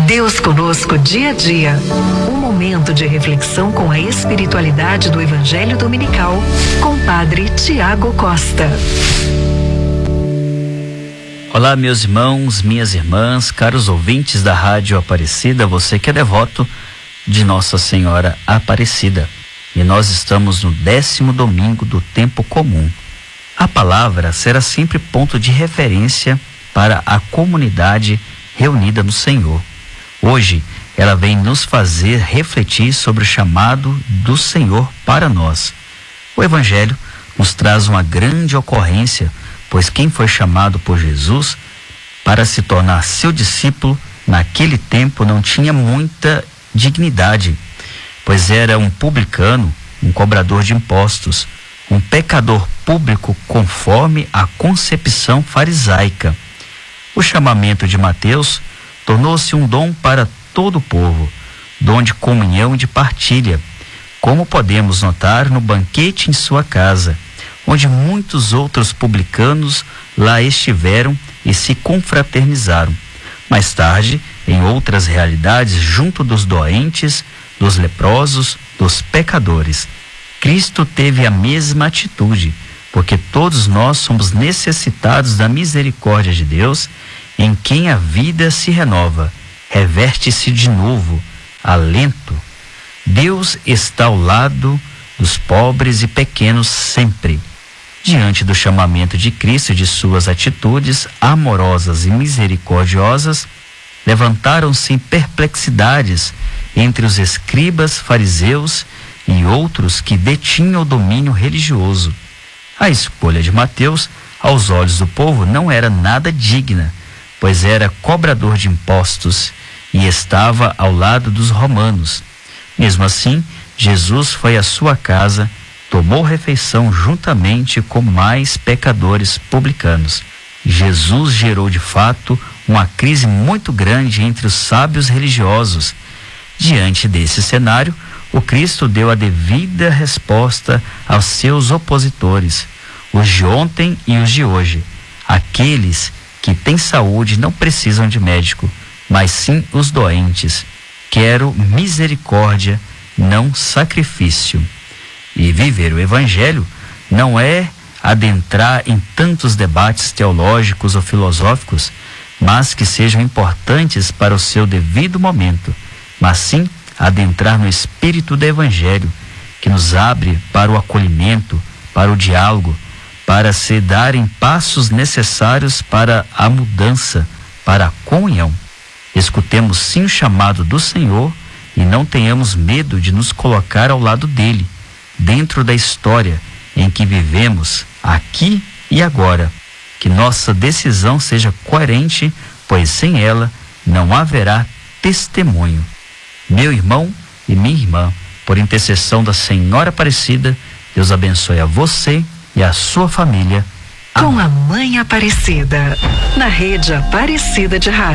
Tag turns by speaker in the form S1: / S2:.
S1: Deus conosco dia a dia. Um momento de reflexão com a espiritualidade do Evangelho Dominical, com Padre Tiago Costa.
S2: Olá, meus irmãos, minhas irmãs, caros ouvintes da Rádio Aparecida, você que é devoto de Nossa Senhora Aparecida. E nós estamos no 10º domingo do tempo comum. A palavra será sempre ponto de referência para a comunidade reunida no Senhor. Hoje, ela vem nos fazer refletir sobre o chamado do Senhor para nós. O Evangelho nos traz uma grande ocorrência, pois quem foi chamado por Jesus para se tornar seu discípulo, naquele tempo não tinha muita dignidade, pois era um publicano, um cobrador de impostos, um pecador público conforme a concepção farisaica. O chamamento de Mateus tornou-se um dom para todo o povo, dom de comunhão e de partilha, como podemos notar no banquete em sua casa, onde muitos outros publicanos lá estiveram e se confraternizaram. Mais tarde, em outras realidades, junto dos doentes, dos leprosos, dos pecadores, Cristo teve a mesma atitude, porque todos nós somos necessitados da misericórdia de Deus, em quem a vida se renova, reverte-se de novo, alento. Deus está ao lado dos pobres e pequenos sempre. Diante do chamamento de Cristo e de suas atitudes amorosas e misericordiosas, levantaram-se perplexidades entre os escribas, fariseus e outros que detinham o domínio religioso. A escolha de Mateus, aos olhos do povo, não era nada digna, pois era cobrador de impostos e estava ao lado dos romanos. Mesmo assim, Jesus foi à sua casa, tomou refeição juntamente com mais pecadores publicanos. Jesus gerou de fato uma crise muito grande entre os sábios religiosos. Diante desse cenário, o Cristo deu a devida resposta aos seus opositores, os de ontem e os de hoje. Aqueles que têm saúde não precisam de médico, mas sim os doentes. Quero misericórdia, não sacrifício. E viver o Evangelho não é adentrar em tantos debates teológicos ou filosóficos, mas que sejam importantes para o seu devido momento, mas sim adentrar no espírito do Evangelho, que nos abre para o acolhimento, para o diálogo, para se darem passos necessários para a mudança, para a comunhão. Escutemos sim o chamado do Senhor e não tenhamos medo de nos colocar ao lado dele, dentro da história em que vivemos, aqui e agora. Que nossa decisão seja coerente, pois sem ela não haverá testemunho. Meu irmão e minha irmã, por intercessão da Senhora Aparecida, Deus abençoe a você e a sua família.
S1: Com a Mãe Aparecida, na Rede Aparecida de Rádio.